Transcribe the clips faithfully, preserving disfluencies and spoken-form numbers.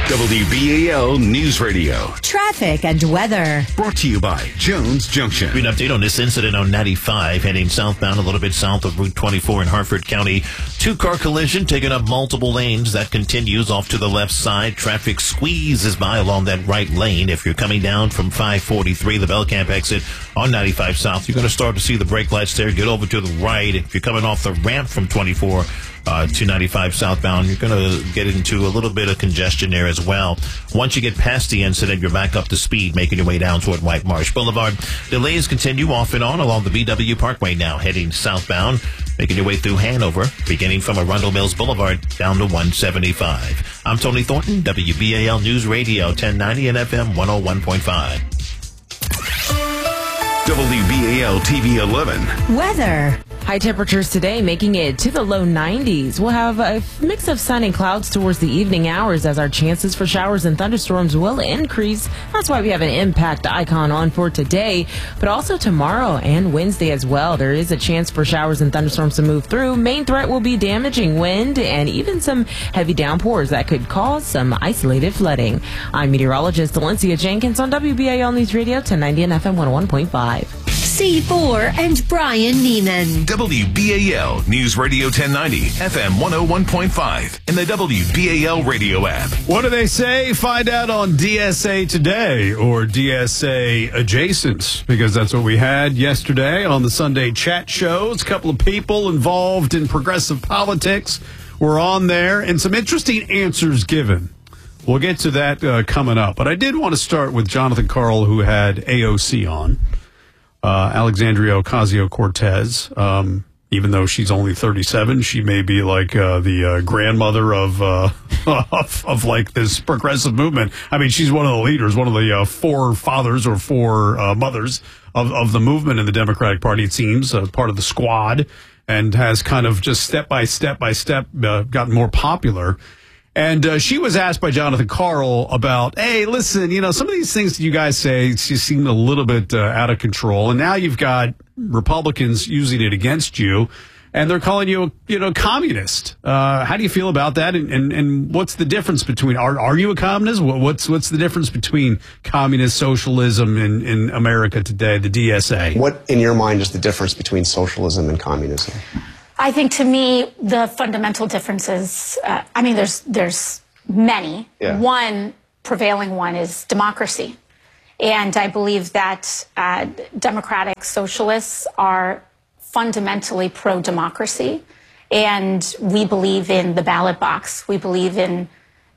W B A L News Radio. Traffic and weather. Brought to you by Jones Junction. An update on this incident on ninety-five, heading southbound a little bit south of Route twenty-four in Harford County. Two-car collision taking up multiple lanes. That continues off to the left side. Traffic squeezes by along that right lane. If you're coming down from five forty-three, the Belcamp exit on ninety-five south, you're going to start to see the brake lights there. Get over to the right. If you're coming off the ramp from twenty-four uh, to ninety-five southbound, you're going to get into a little bit of congestion there as well. Once you get past the incident, you're back up to speed, making your way down toward White Marsh Boulevard. Delays continue off and on along the B W Parkway now, heading southbound, making your way through Hanover, beginning from Arundel Mills Boulevard down to one seventy-five. I'm Tony Thornton, W B A L News Radio, ten ninety and F M one oh one point five. W B A L T V eleven. Weather. High temperatures today making it to the low nineties. We'll have a mix of sun and clouds towards the evening hours as our chances for showers and thunderstorms will increase. That's why we have an impact icon on for today, but also tomorrow and Wednesday as well. There is a chance for showers and thunderstorms to move through. Main threat will be damaging wind and even some heavy downpours that could cause some isolated flooding. I'm meteorologist Valencia Jenkins on W B A L News Radio ten ninety and F M one oh one point five. C four and Brian Neiman. W B A L News Radio ten ninety, F M one oh one point five, and the W B A L radio app. What do they say? Find out on D S A Today or D S A Adjacent, because that's what we had yesterday on the Sunday chat shows. A couple of people involved in progressive politics were on there, and some interesting answers given. We'll get to that uh, coming up. But I did want to start with Jonathan Karl, who had A O C on. Uh, Alexandria Ocasio-Cortez, um, even though she's only thirty-seven, she may be like uh, the uh, grandmother of, uh, of of like this progressive movement. I mean, she's one of the leaders, one of the uh, four fathers or four uh, mothers of, of the movement in the Democratic Party, it seems, uh, part of the squad, and has kind of just step by step by step uh, gotten more popular. And uh, she was asked by Jonathan Karl about, hey, listen, you know, some of these things that you guys say just seem a little bit uh, out of control. And now you've got Republicans using it against you, and they're calling you, you know, communist. Uh, how do you feel about that? And, and, and what's the difference between, are, are you a communist? What's, what's the difference between communist socialism in, in America today, the D S A? What, in your mind, is the difference between socialism and communism? I think, to me, the fundamental differences, uh, I mean, there's there's many. Yeah. One prevailing one is democracy. And I believe that uh, democratic socialists are fundamentally pro-democracy. And we believe in the ballot box. We believe in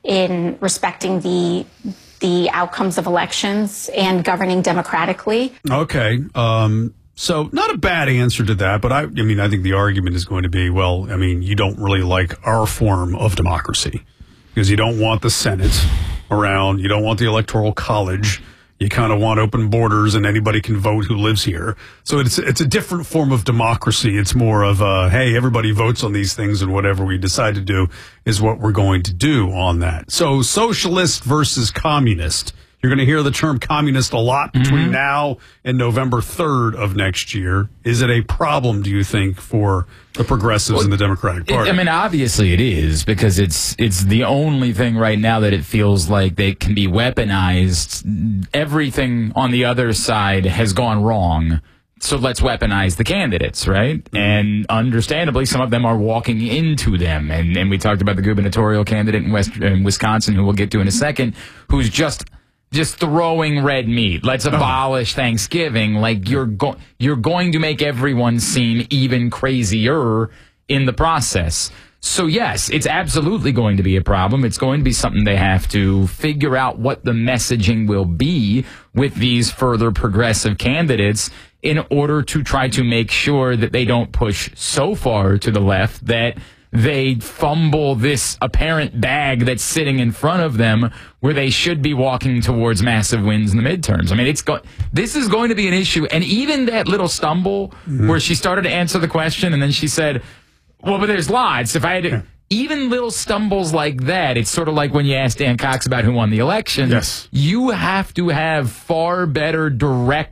in respecting the the outcomes of elections and governing democratically. Okay. Um So not a bad answer to that, but I, I mean, I think the argument is going to be, well, I mean, you don't really like our form of democracy because you don't want the Senate around. You don't want the Electoral College. You kind of want open borders and anybody can vote who lives here. So it's it's a different form of democracy. It's more of a, hey, everybody votes on these things and whatever we decide to do is what we're going to do on that. So socialist versus communist. You're going to hear the term communist a lot between mm-hmm. now and November third of next year. Is it a problem, do you think, for the progressives well, in the Democratic Party? It, I mean, obviously it is, because it's it's the only thing right now that it feels like they can be weaponized. Everything on the other side has gone wrong. So let's weaponize the candidates, right? Mm-hmm. And understandably, some of them are walking into them. And, and we talked about the gubernatorial candidate in, West, in Wisconsin, who we'll get to in a second, who's just... Just throwing red meat. Let's abolish Thanksgiving. Like you're go- you're going to make everyone seem even crazier in the process. So yes, it's absolutely going to be a problem. It's going to be something they have to figure out what the messaging will be with these further progressive candidates in order to try to make sure that they don't push so far to the left that they fumble this apparent bag that's sitting in front of them where they should be walking towards massive wins in the midterms. I mean, it's go- this is going to be an issue. And even that little stumble mm-hmm. where she started to answer the question and then she said, well, but there's lots. If I had to, yeah. even little stumbles like that, it's sort of like when you asked Dan Cox about who won the election. Yes. You have to have far better direct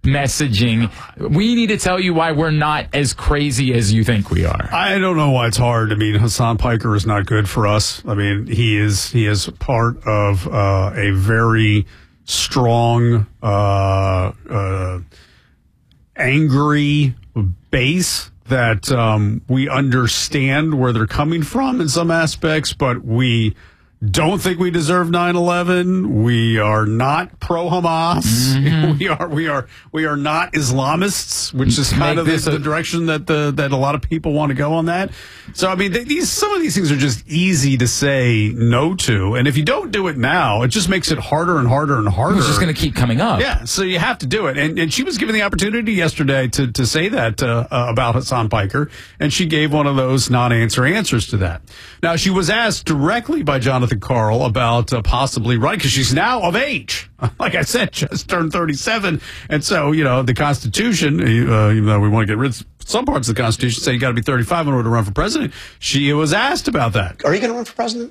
messaging. We need to tell you why we're not as crazy as you think we are. I don't know why it's hard. I mean, Hassan Piker is not good for us. I mean, he is he is part of uh, a very strong, uh, uh, angry base that um, we understand where they're coming from in some aspects, but we don't think we deserve nine eleven. We are not pro-Hamas. Mm-hmm. We are we are we are not Islamists, which is kind of the, the direction that the that a lot of people want to go on that. So I mean, they, these some of these things are just easy to say no to, and if you don't do it now, it just makes it harder and harder and harder. It's just going to keep coming up. Yeah, so you have to do it. And and she was given the opportunity yesterday to to say that uh, uh, about Hassan Piker, and she gave one of those non-answer answers to that. Now she was asked directly by Jonathan Karl about uh, possibly running because she's now of age. Like I said, just turned thirty-seven. And so, you know, the Constitution, uh, even though we want to get rid of some parts of the Constitution, say you got to be thirty-five in order to run for president. She was asked about that. Are you going to run for president?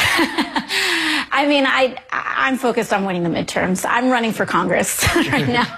I mean, I, I'm focused on winning the midterms. I'm running for Congress right now.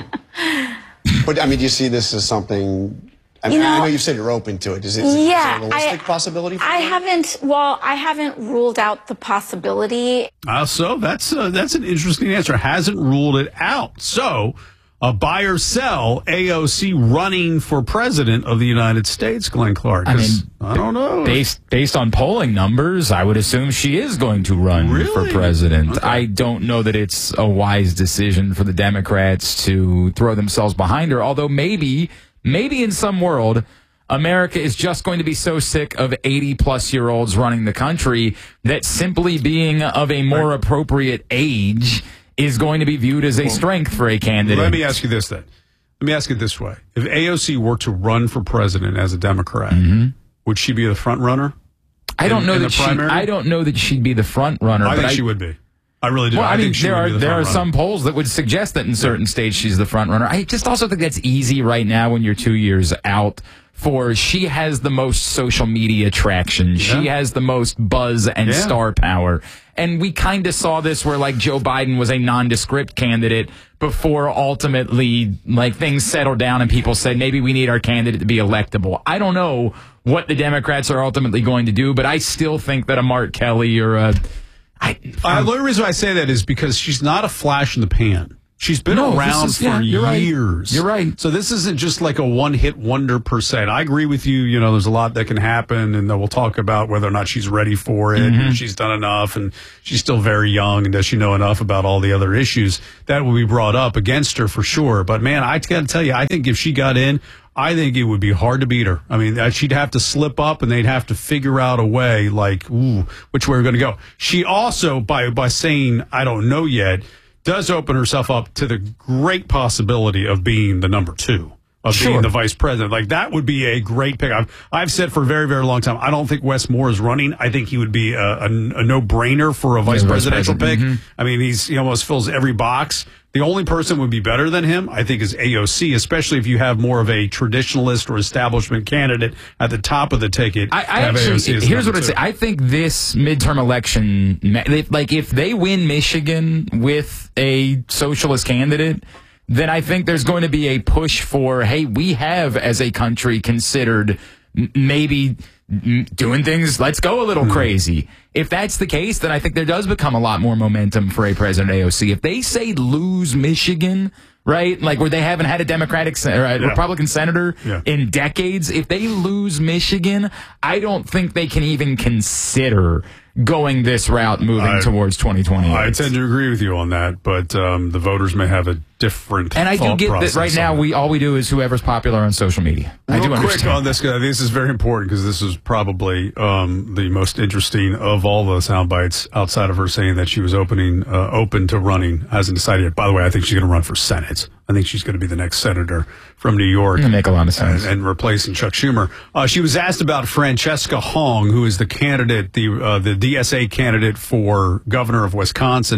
But, I mean, do you see this as something... I mean, you know, I know you've said you're open to it. Is it, is yeah, it a realistic I, possibility for I you? haven't, well, I haven't ruled out the possibility. Uh, so that's uh, that's an interesting answer. Hasn't ruled it out. So, uh, buy or sell A O C running for president of the United States, Glenn Clark? I mean, I don't know. Based based on polling numbers, I would assume she is going to run Really? for president. Okay. I don't know that it's a wise decision for the Democrats to throw themselves behind her, although maybe... Maybe in some world, America is just going to be so sick of eighty-plus-year-olds running the country that simply being of a more appropriate age is going to be viewed as a strength for a candidate. Let me ask you this, then. Let me ask it this way. If A O C were to run for president as a Democrat, mm-hmm. would she be the front runner? I don't in, know in that she, I don't know that she'd be the front runner. I but think I, she would be. I really do. Well, I, I mean, think she there would are be the there front are runner. some polls that would suggest that in certain states she's the front runner. I just also think that's easy right now when you're two years out. For she has the most social media traction. Yeah. She has the most buzz and yeah. star power. And we kind of saw this where like Joe Biden was a nondescript candidate before ultimately like things settled down and people said maybe we need our candidate to be electable. I don't know what the Democrats are ultimately going to do, but I still think that a Mark Kelly or a I, uh, the only reason I say that is because she's not a flash in the pan. She's been no, around is, for yeah, you're years. Right. You're right. So this isn't just like a one-hit wonder per se. And I agree with you. You know, there's a lot that can happen, and then we'll talk about whether or not she's ready for it, mm-hmm. and she's done enough, and she's still very young, and does she know enough about all the other issues that will be brought up against her for sure. But man, I got to tell you, I think if she got in, I think it would be hard to beat her. I mean, she'd have to slip up, and they'd have to figure out a way, like, ooh, which way we're going to go. She also, by by saying, I don't know yet, does open herself up to the great possibility of being the number two, of sure. being the vice president. Like, that would be a great pick. I've, I've said for a very, very long time, I don't think Wes Moore is running. I think he would be a, a, a no-brainer for a vice yeah, presidential vice president. pick. Mm-hmm. I mean, he's he almost fills every box. The only person would be better than him, I think, is A O C, especially if you have more of a traditionalist or establishment candidate at the top of the ticket. I, I actually, here's what I'd say. I think this midterm election, like if they win Michigan with a socialist candidate, then I think there's going to be a push for, hey, we have as a country considered maybe doing things, let's go a little mm. crazy. If that's the case, then I think there does become a lot more momentum for a president A O C. If they say lose Michigan, right, like where they haven't had a Democratic or a yeah. Republican senator yeah. in decades, if they lose Michigan, I don't think they can even consider going this route moving I, towards twenty twenty. I tend to agree with you on that, but um, the voters may have a different and I do get that right now we all we do is whoever's popular on social media. Real I do quick understand on this guy. This is very important because this is probably um, the most interesting of all the sound bites outside of her saying that she was opening uh, open to running. Hasn't decided yet. By the way, I think she's going to run for Senate. I think she's going to be the next senator from New York. That make a lot of sense. And, and replacing Chuck Schumer. Uh, she was asked about Francesca Hong, who is the candidate, the uh, the D S A candidate for governor of Wisconsin,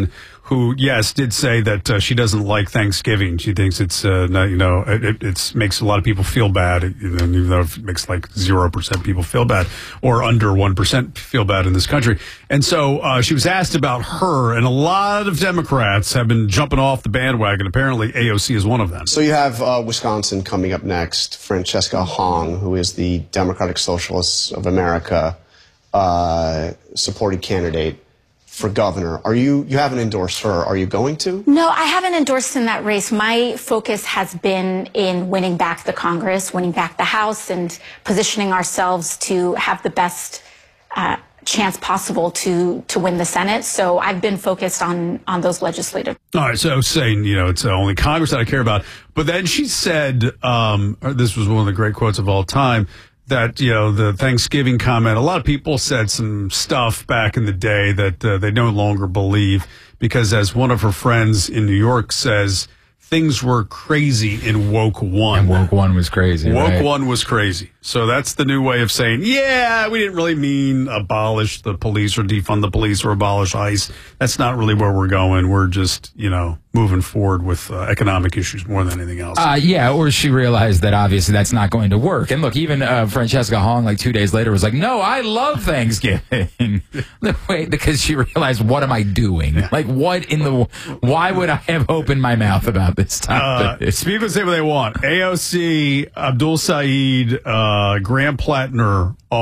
who, yes, did say that uh, she doesn't like Thanksgiving. She thinks it's, uh, not, you know, it, it it's, makes a lot of people feel bad, even though it makes like zero percent people feel bad, or under one percent feel bad in this country. And so uh, she was asked about her, and a lot of Democrats have been jumping off the bandwagon. Apparently, A O C is one of them. So you have uh, Wisconsin coming up next. Francesca Hong, who is the Democratic Socialists of America uh, supported candidate for governor. Are you, you haven't endorsed her. Are you going to? No, I haven't endorsed in that race. My focus has been in winning back the Congress, winning back the House, and positioning ourselves to have the best uh, chance possible to to win the Senate. So I've been focused on on those legislative. All right, so saying, you know, it's only Congress that I care about. But then she said, um, this was one of the great quotes of all time, that, you know, the Thanksgiving comment, a lot of people said some stuff back in the day that uh, they no longer believe, because as one of her friends in New York says, things were crazy in woke one. And woke one was crazy. Woke right? one was crazy. So that's the new way of saying, yeah, we didn't really mean abolish the police or defund the police or abolish ICE. That's not really where we're going. We're just, you know, moving forward with uh, economic issues more than anything else. Uh, yeah, or she realized that obviously that's not going to work. And look, even uh, Francesca Hong, like two days later, was like, no, I love Thanksgiving. Wait, because she realized, what am I doing? Yeah. Like, what in the, why would I have opened my mouth about this topic? Uh, people say what they want. A O C, Abdul Saeed, uh, Graham Plattner uh,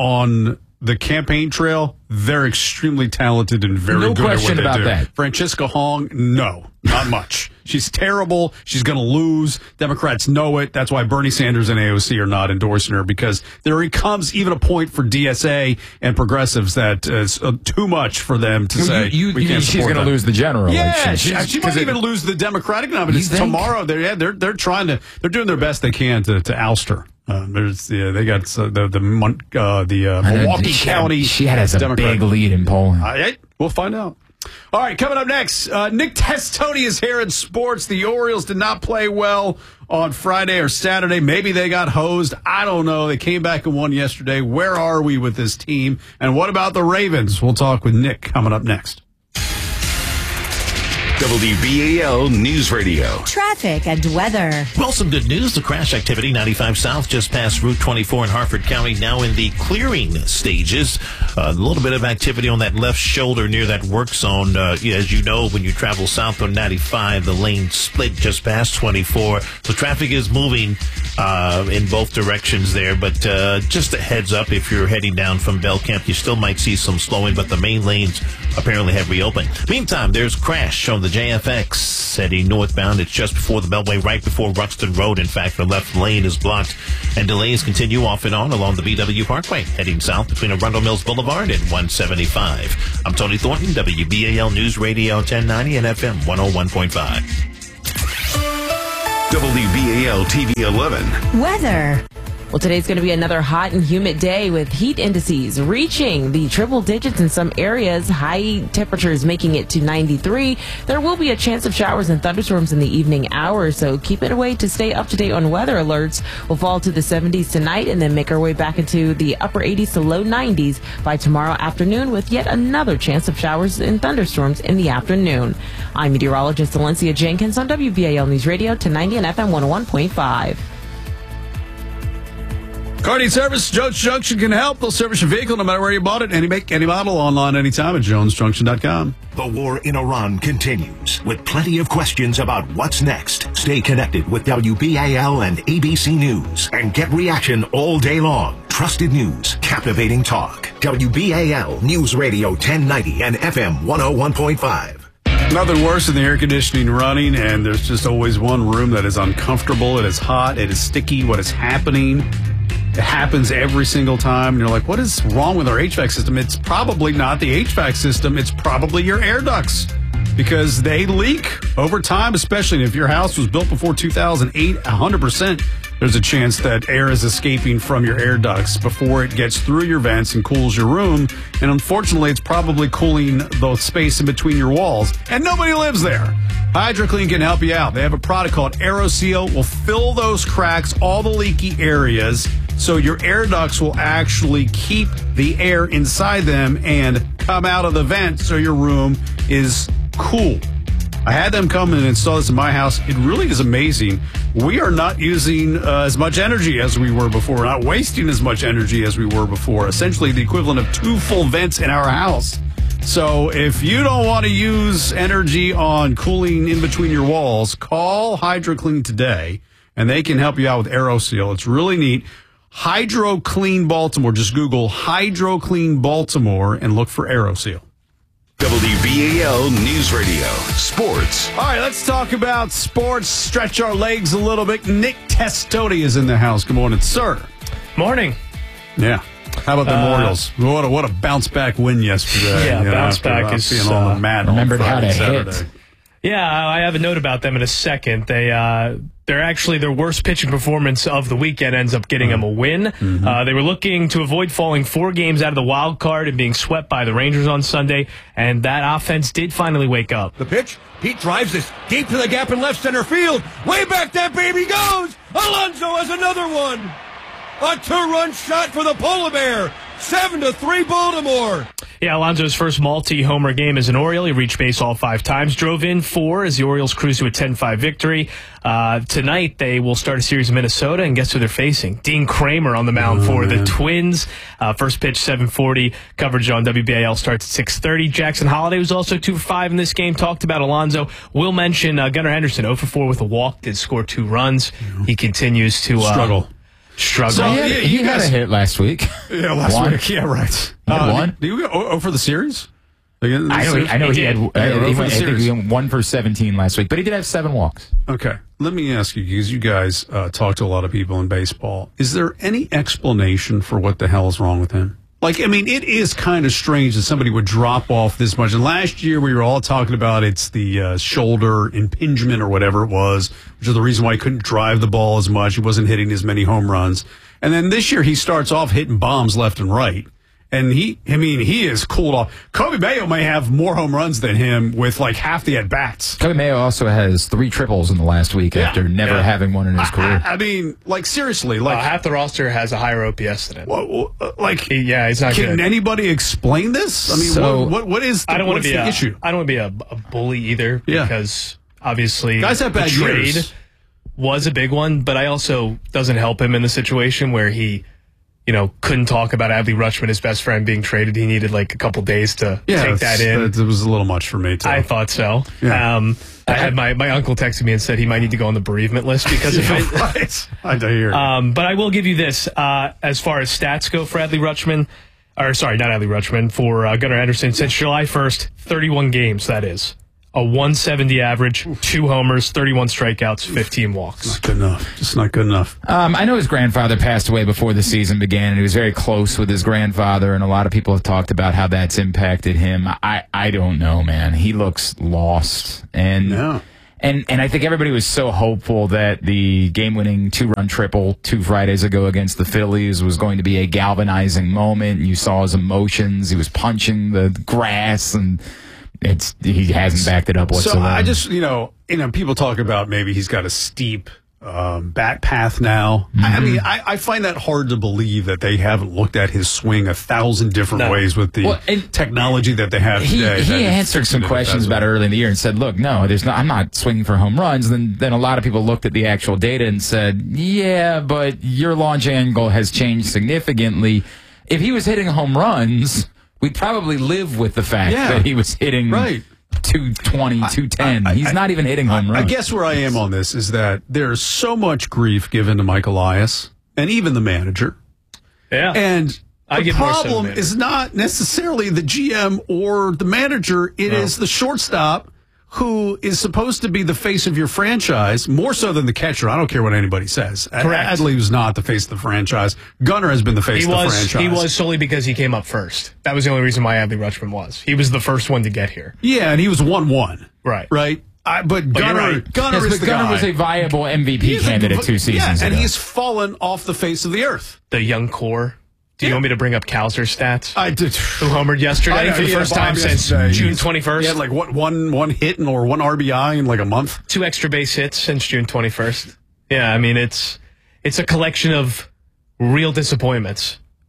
on the campaign trail, they're extremely talented and very no good at what they about do. That. Francesca Hong, no, not much. She's terrible. She's going to lose. Democrats know it. That's why Bernie Sanders and A O C are not endorsing her, because there comes even a point for D S A and progressives that is uh, too much for them to you, say you, you, we can't she's going to lose the general yeah, election. she, she might it, even lose the Democratic nominee tomorrow. They're yeah, they're they're trying to they're doing their best they can to to oust her. Uh, there's yeah, they got uh, the the uh, the uh, Milwaukee she County. Had, she had as a Democrat. big lead in polling. Uh, yeah, we'll find out. All right, coming up next, uh, Nick Testoni is here in sports. The Orioles did not play well on Friday or Saturday. Maybe they got hosed. I don't know. They came back and won yesterday. Where are we with this team? And what about the Ravens? We'll talk with Nick coming up next. W B A L News Radio. Traffic and weather. Well, some good news. The crash activity, ninety-five South, just past Route twenty-four in Harford County, now in the clearing stages. Uh, a little bit of activity on that left shoulder near that work zone. Uh, as you know, when you travel south on ninety-five, the lane split just past twenty-four. So traffic is moving uh, in both directions there. But uh, just a heads up, if you're heading down from Bell Camp, you still might see some slowing, but the main lanes apparently have reopened. Meantime, there's crash on the J F X heading northbound. It's just before the Beltway, right before Ruxton Road. In fact, the left lane is blocked, and delays continue off and on along the B W Parkway, heading south between Arundel Mills Boulevard and one seventy-five. I'm Tony Thornton, W B A L News Radio ten ninety and F M one oh one point five. W B A L T V eleven. Weather. Well, today's going to be another hot and humid day with heat indices reaching the triple digits in some areas. High temperatures making it to ninety-three. There will be a chance of showers and thunderstorms in the evening hours, so keep it away to stay up to date on weather alerts. We'll fall to the seventies tonight and then make our way back into the upper eighties to low nineties by tomorrow afternoon, with yet another chance of showers and thunderstorms in the afternoon. I'm meteorologist Valencia Jenkins on W B A L News Radio ten ninety and F M one oh one point five. Cardi Service, Jones Junction can help. They'll service your vehicle no matter where you bought it. Any make, any model, online anytime at jones junction dot com. The war in Iran continues with plenty of questions about what's next. Stay connected with W B A L and A B C News and get reaction all day long. Trusted news, captivating talk. W B A L News Radio ten ninety and F M one oh one point five. Nothing worse than the air conditioning running, and there's just always one room that is uncomfortable. It is hot. It is sticky. What is happening? It happens every single time, and you're like, what is wrong with our H V A C system? It's probably not the H V A C system. It's probably your air ducts, because they leak over time, especially if your house was built before two thousand eight, one hundred percent. There's a chance that air is escaping from your air ducts before it gets through your vents and cools your room. And unfortunately, it's probably cooling the space in between your walls, and nobody lives there. HydroClean can help you out. They have a product called AeroSeal. Will fill those cracks, all the leaky areas, so your air ducts will actually keep the air inside them and come out of the vent, so your room is cool. I had them come and install this in my house. It really is amazing. We are not using uh, as much energy as we were before. We're not wasting as much energy as we were before. Essentially the equivalent of two full vents in our house. So if you don't want to use energy on cooling in between your walls, call HydroClean today, and they can help you out with AeroSeal. It's really neat. HydroClean Baltimore. Just Google HydroClean Baltimore and look for AeroSeal. W B A L News Radio Sports. All right, let's talk about sports. Stretch our legs a little bit. Nick Testoti is in the house. Good morning, sir. Morning. Yeah. How about the Uh, Orioles? What a, what a bounce back win yesterday. Yeah, you know, bounce after, back uh, is, being all uh, mad. remembered on how to Friday, hit. Saturday. Yeah, I have a note about them in a second. They uh, they're actually their worst pitching performance of the weekend ends up getting them a win. Mm-hmm. Uh, they were looking to avoid falling four games out of the wild card and being swept by the Rangers on Sunday, and that offense did finally wake up. The pitch, Pete drives this deep to the gap in left center field. Way back that baby goes. Alonso has another one. A two-run shot for the Polar Bear. Seven to three Baltimore. Yeah, Alonso's first multi-homer game as an Oriole. He reached base all five times, drove in four as the Orioles cruised to a ten five victory. Uh, tonight, they will start a series in Minnesota, and guess who they're facing? Dean Kramer on the mound oh, for man. the Twins. Uh, first pitch, seven forty. Coverage on W B A L starts at six thirty. Jackson Holiday was also two for five in this game. Talked about Alonso. We'll mention uh, Gunnar Henderson, zero for four with a walk, did score two runs. He continues to uh, Struggle. Struggle. So, He had, yeah, he you had guys- a hit last week. Yeah, last One. week. Yeah, right. He had Uh, one. Do you go oh, oh, for the series? Again, the I know. series? I know he, He had. did. Uh, Yeah, he over went, the I think series. he went one for seventeen last week, but he did have seven walks. Okay, let me ask you, because you guys uh, talk to a lot of people in baseball. Is there any explanation for what the hell is wrong with him? Like, I mean, it is kind of strange that somebody would drop off this much. And last year we were all talking about it's the uh, shoulder impingement or whatever it was, which is the reason why he couldn't drive the ball as much. He wasn't hitting as many home runs. And then this year he starts off hitting bombs left and right. And he, I mean, he is cooled off. Kobe Mayo may have more home runs than him with like half the at-bats. Kobe Mayo also has three triples in the last week Yeah, after never yeah. having one in his I, career. I, I mean, like, seriously, Uh, like, half the roster has a higher O P S than him. what, what- like, He- yeah, he's not can good. anybody explain this? I mean, So- what, what, what is the, I don't want what's to be the a, issue? I don't want to be a, a bully either, Yeah. because obviously Guys have bad the trade years. was a big one, but I also doesn't help him in the situation where he, you know, couldn't talk about Adley Rutschman, his best friend, being traded. He needed like a couple days to Yeah, take that it's- in. It was a little much for me, too. I thought so. Yeah. Um, I had my, my uncle texted me and said he might need to go on the bereavement list because of it. right. I do hear you. Um, but I will give you this. Uh, as far as stats go for Adley Rutschman, or sorry, not Adley Rutschman, for uh, Gunnar Henderson, since July first, thirty-one games, that is. A one seventy average, two homers, thirty-one strikeouts, fifteen walks. Not good enough. Just not good enough. Um, I know his grandfather passed away before the season began, and he was very close with his grandfather, and a lot of people have talked about how that's impacted him. I, I don't know, man. He looks lost. And, Yeah. and, and I think everybody was so hopeful that the game-winning two-run triple two Fridays ago against the Phillies was going to be a galvanizing moment. You saw his emotions. He was punching the grass, and it's he hasn't backed it up whatsoever. So I just, you know, you know, people talk about maybe he's got a steep um, bat path now. Mm-hmm. I, I mean, I, I find that hard to believe that they haven't looked at his swing a thousand different No. ways with the Well, and technology that they have He, today. he that answered fixes some it questions as about it early in the year and said, look, no, there's not, I'm not swinging for home runs. Then, then a lot of people looked at the actual data and said, yeah, but your launch angle has changed significantly. If he was hitting home runs, we'd probably live with the fact Yeah. that he was hitting Right. two twenty, two ten. He's not even hitting home I runs. guess where I am on this is that there's so much grief given to Mike Elias and even the manager. Yeah. And I the give more so problem than is not necessarily the G M or the manager. It No. is the shortstop who is supposed to be the face of your franchise, more so than the catcher. I don't care what anybody says. Correct. Adley was not the face of the franchise. Gunnar has been the face He of the was franchise. he was solely because he came up first. That was the only reason why Adley Rutschman was. He was the first one to get here. Yeah, and he was one one. Right. Right? I, but But you're Gunnar, right. Gunnar Yes, is but the Gunnar guy. was a viable M V P He is a- candidate two seasons yeah, ago. and he's fallen off the face of the earth. The young core. Do you Yeah. want me to bring up Kowser's stats? I did. Who homered yesterday I know, for the he had first a bomb time since yesterday. June He's- twenty-first? He had like what one one hit and or one R B I in like a month. Two extra base hits since June twenty-first. Yeah, I mean it's it's a collection of real disappointments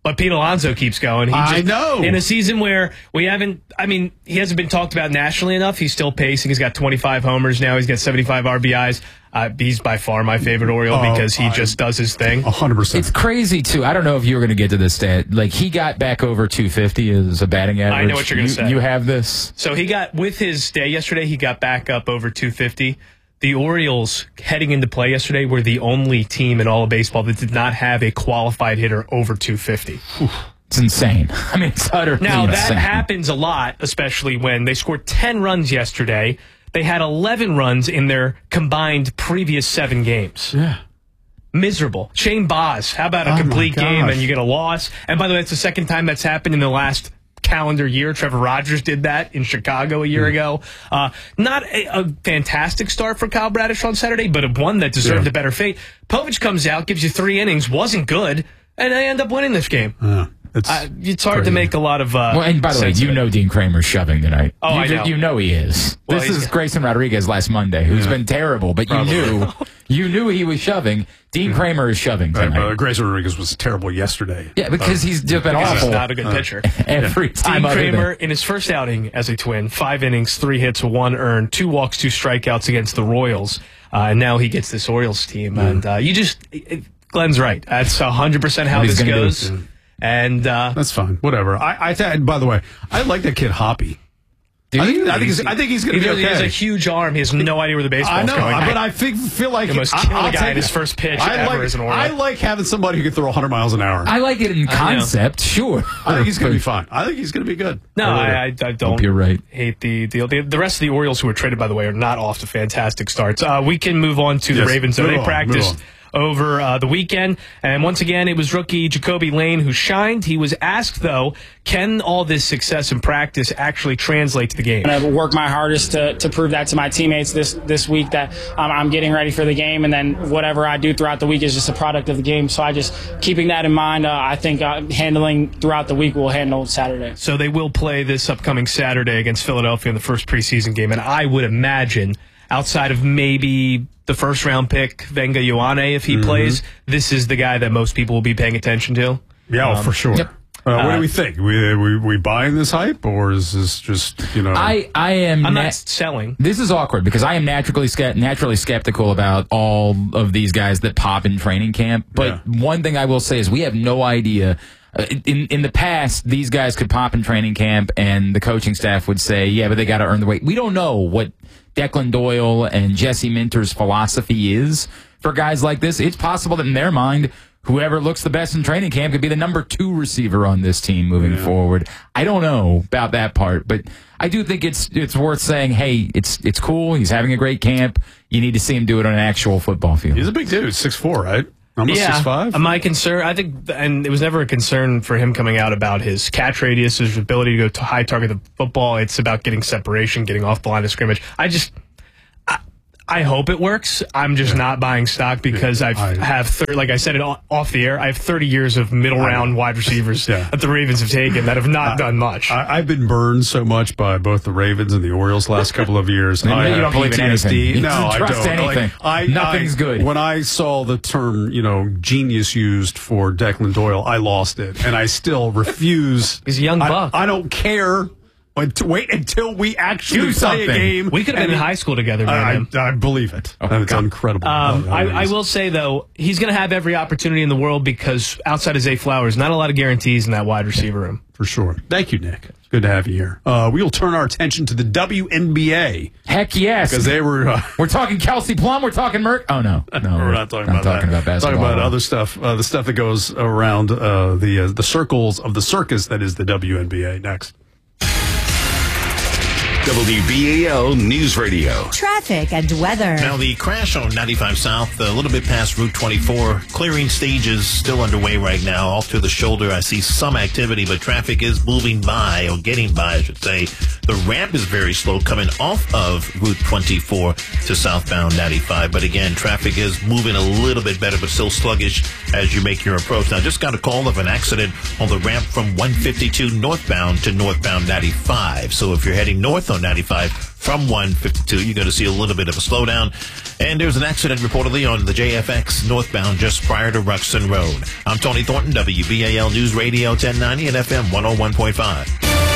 But Pete Alonso keeps going. He just, I know. In a season where we haven't, I mean, he hasn't been talked about nationally enough. He's still pacing. He's got twenty-five homers now. He's got seventy-five R B Is. Uh, he's by far my favorite Oriole Oh, because he I- just does his thing. one hundred percent. It's crazy, too. I don't know if you were going to get to this stat. Like, he got back over two fifty as a batting average. I know what you're going to You- say. You have this? So he got, with his day yesterday, he got back up over two fifty. The Orioles, heading into play yesterday, were the only team in all of baseball that did not have a qualified hitter over two fifty. It's insane. I mean, it's utterly Now, that insane. happens a lot, especially when they scored ten runs yesterday. They had eleven runs in their combined previous seven games. Yeah. Miserable. Shane Baz, how about a Oh, complete my game gosh. and you get a loss? And by the way, it's the second time that's happened in the last calendar year. Trevor Rogers did that in Chicago a year Mm. ago. Uh, not a, a fantastic start for Kyle Bradish on Saturday, but a one that deserved Yeah. a better fate. Povich comes out, gives you three innings, wasn't good, and they end up winning this game. Yeah. It's, Uh, it's hard crazy. to make a lot of. Uh, Well, and by the way, sense you of it. know Dean Kramer's shoving tonight. Oh, you I ju- know. You know he is. Well, this he's- is Grayson Rodriguez last Monday, who's Yeah. been terrible, but you Probably. knew you knew he was shoving. Dean Kramer is shoving Right, tonight. uh, Grayson Rodriguez was terrible yesterday. yeah, because he's just been Because awful he's not a good pitcher. every time. Dean other than- Kramer, in his first outing as a Twin, five innings, three hits, one earned, two walks, two strikeouts against the Royals. Uh, and now he gets this Orioles team. And uh, you just, it, Glenn's right. That's one hundred percent how What he's this gonna do. goes. And uh, That's fine. Whatever. I, I th- by the way, I like that kid Hoppy. Do I think, you? I think he's, I think he's going he, to be he has okay. a huge arm. He has no idea where the baseball's I know, going. but I think, feel like The most I- killer I'll guy take in his it. first pitch I ever like, as an Oriole. I like having somebody who can throw one hundred miles an hour. I like it in concept, sure. I think he's going to be fine. I think he's going to be good. No, really do. I, I, I don't Hope you're right. hate the deal. The, the rest of the Orioles who were traded, by the way, are not off to fantastic starts. Uh, we can move on to Yes, the Ravens. So move they on, practiced move over uh, the weekend. And once again, it was rookie Jacoby Lane who shined. He was asked, though, can all this success in practice actually translate to the game? And I've worked my hardest to, to prove that to my teammates this this week that um, I'm getting ready for the game, and then whatever I do throughout the week is just a product of the game. So I just keeping that in mind. Uh, I think uh, handling throughout the week will handle Saturday. So they will play this upcoming Saturday against Philadelphia in the first preseason game. And I would imagine, outside of maybe the first round pick, Venga Ioane, if he Mm-hmm. plays, this is the guy that most people will be paying attention to. Yeah, oh, Um, for sure. yep. Uh, what Uh, do we think? We, we we buying this hype, or is this just, you know? I, I am. I'm na- not selling. This is awkward because I am naturally ske- naturally skeptical about all of these guys that pop in training camp. But Yeah. one thing I will say is we have no idea. Uh, In in the past, these guys could pop in training camp, and the coaching staff would say, "Yeah, but they got to earn the weight." We don't know what Declan Doyle and Jesse Minter's philosophy is for guys like this. It's possible that in their mind, whoever looks the best in training camp could be the number two receiver on this team moving forward. I don't know about that part, but I do think it's it's worth saying, hey, it's it's cool. He's having a great camp. You need to see him do it on an actual football field. He's a big dude, six four, right? Almost yeah, six five. my concern, I think, and it was never a concern for him coming out about his catch radius, his ability to go to high target the football. It's about getting separation, getting off the line of scrimmage. I just, I, I hope it works. I'm just not buying stock because I've, I- have, thir- like I said it o- off the air, I have thirty years of middle round wide receivers Yeah. that the Ravens have taken that have not done much. I, I've been burned so much by both the Ravens and the Orioles last couple of years. Maybe I you have don't believe in P T S D. anything. You No, don't I trust don't. anything. Like, I, Nothing's I- good. When I saw the term, you know, genius used for Declan Doyle, I lost it, and I still refuse. He's a young I, buck. I don't care. But to wait until we actually Do play something. a game. we could have been in and- high school together, man. I, him. I, I believe it. Oh, it's God. incredible. Um, Oh, I, it I is. will say, though, he's going to have every opportunity in the world because outside of Zay Flowers, not a lot of guarantees in that wide receiver room. For sure. Thank you, Nick. It's good to have you here. Uh, we will turn our attention to the W N B A Heck yes. because they were. Uh, We're talking Kelsey Plum. We're talking Merck. Oh no, no, we're not talking I'm about talking that. about basketball. Talking about other stuff, uh, the stuff that goes around uh, the uh, the circles of the circus that is the W N B A. Next. W B A L News Radio. Traffic and weather. Now, the crash on ninety-five South, a little bit past Route twenty-four. Clearing stages still underway right now. Off to the shoulder, I see some activity, but traffic is moving by, or getting by, I should say, The ramp is very slow coming off of Route twenty-four to southbound ninety-five. But again, traffic is moving a little bit better, but still sluggish as you make your approach. Now, just got a call of an accident on the ramp from one fifty-two northbound to northbound ninety-five. So if you're heading north on ninety-five from one fifty-two, you're going to see a little bit of a slowdown. And there's an accident reportedly on the J F X northbound just prior to Ruxton Road. I'm Tony Thornton, W B A L News Radio ten ninety and F M one oh one point five.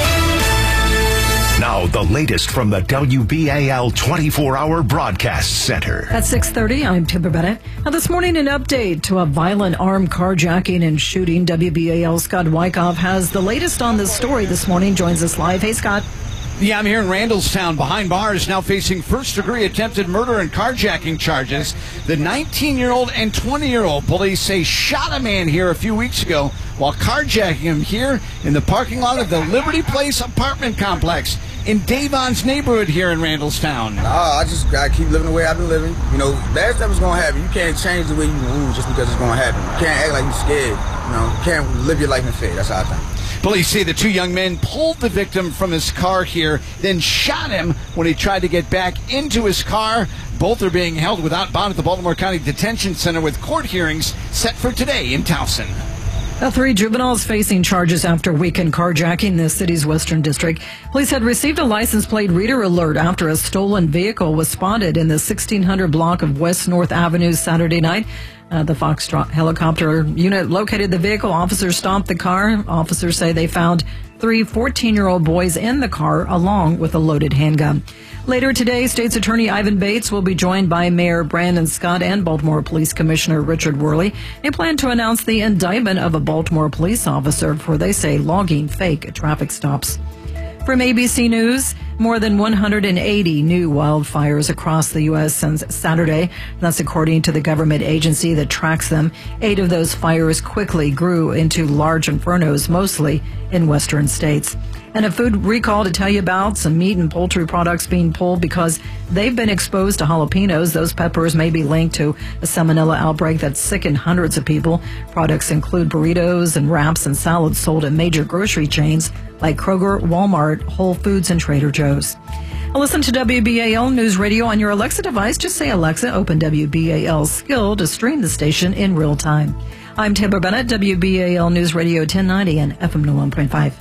Now, the latest from the W B A L twenty-four hour Broadcast Center. At six thirty, I'm Tipper Bennett. Now, this morning, an update to a violent armed carjacking and shooting. W B A L's Scott Wyckoff has the latest on this story this morning. Joins us live. Hey, Scott. Yeah, I'm here in Randallstown, behind bars, now facing first-degree attempted murder and carjacking charges. The nineteen-year-old and twenty-year-old police say shot a man here a few weeks ago while carjacking him here in the parking lot of the Liberty Place apartment complex in Davon's neighborhood here in Randallstown. Nah, I just gotta keep living the way I've been living. You know, bad stuff is gonna happen. You can't change the way you move just because it's gonna happen. You can't act like you're scared. You know, you can't live your life in fear. That's how I think. Police say the two young men pulled the victim from his car here, then shot him when he tried to get back into his car. Both are being held without bond at the Baltimore County Detention Center with court hearings set for today in Towson. Now, three juveniles facing charges after weekend carjacking in the city's Western District. Police had received a license plate reader alert after a stolen vehicle was spotted in the sixteen hundred block of West North Avenue Saturday night. Uh, the Foxtrot helicopter unit located the vehicle. Officers stopped the car. Officers say they found three fourteen-year-old boys in the car along with a loaded handgun. Later today, State's Attorney Ivan Bates will be joined by Mayor Brandon Scott and Baltimore Police Commissioner Richard Worley. They plan to announce the indictment of a Baltimore police officer for, they say, logging fake traffic stops. From A B C News, more than one hundred eighty new wildfires across the U S since Saturday. That's according to the government agency that tracks them. Eight of those fires quickly grew into large infernos, mostly in western states. And a food recall to tell you about, some meat and poultry products being pulled because they've been exposed to jalapenos. Those peppers may be linked to a salmonella outbreak that sickened hundreds of people. Products include burritos and wraps and salads sold at major grocery chains like Kroger, Walmart, Whole Foods, and Trader Joe's. Now listen to W B A L News Radio on your Alexa device. Just say, Alexa, open W B A L skill to stream the station in real time. I'm Tipper Bennett, W B A L News Radio ten ninety and F M one point five.